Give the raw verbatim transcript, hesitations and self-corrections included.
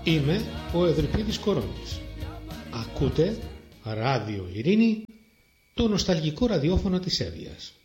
Είμαι ο Ευρυπίδης Κορώνης. Ακούτε Ράδιο Ειρήνη, το νοσταλγικό ραδιόφωνο της Εύβοιας.